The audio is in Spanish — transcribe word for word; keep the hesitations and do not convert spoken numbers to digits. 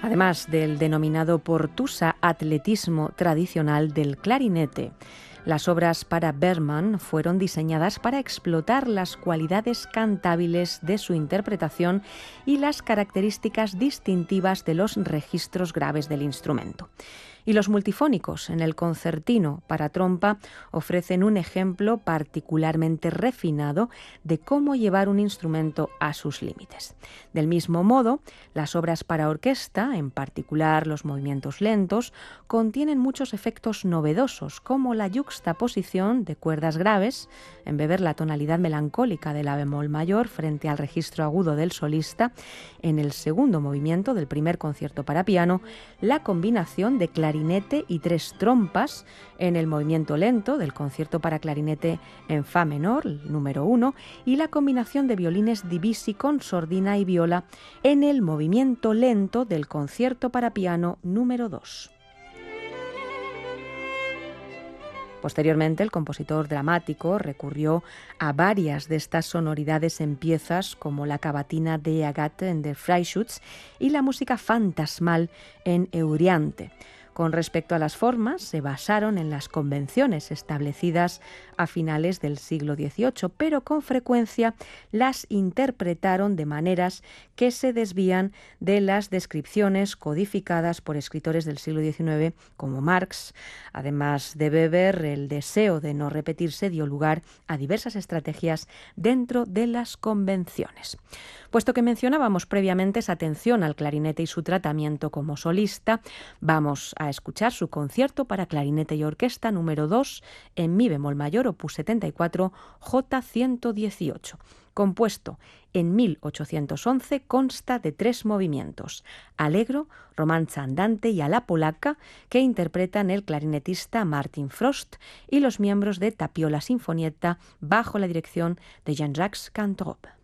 además del denominado Portusa atletismo tradicional del clarinete. Las obras para Bergman fueron diseñadas para explotar las cualidades cantables de su interpretación y las características distintivas de los registros graves del instrumento. Y los multifónicos en el concertino para trompa ofrecen un ejemplo particularmente refinado de cómo llevar un instrumento a sus límites. Del mismo modo, las obras para orquesta, en particular los movimientos lentos, contienen muchos efectos novedosos, como la yuxtaposición de cuerdas graves, embeber la tonalidad melancólica de la bemol mayor frente al registro agudo del solista, en el segundo movimiento del primer concierto para piano, la combinación de clarinete y tres trompas en el movimiento lento del concierto para clarinete en fa menor, número uno, y la combinación de violines divisi con sordina y viola en el movimiento lento del concierto para piano número dos. Posteriormente, el compositor dramático recurrió a varias de estas sonoridades en piezas como la cavatina de Agathe en Der Freischütz y la música fantasmal en Euryanthe. Con respecto a las formas, se basaron en las convenciones establecidas a finales del siglo dieciocho, pero con frecuencia las interpretaron de maneras que se desvían de las descripciones codificadas por escritores del siglo diecinueve como Marx. Además de Weber, el deseo de no repetirse dio lugar a diversas estrategias dentro de las convenciones. Puesto que mencionábamos previamente esa atención al clarinete y su tratamiento como solista, vamos a escuchar su concierto para clarinete y orquesta número dos en mi bemol mayor, opus setenta y cuatro, J ciento dieciocho. Compuesto en mil ochocientos once, consta de tres movimientos: Allegro, Romanza andante y a la polaca, que interpretan el clarinetista Martin Frost y los miembros de Tapiola Sinfonietta bajo la dirección de Jean-Jacques Cantorop.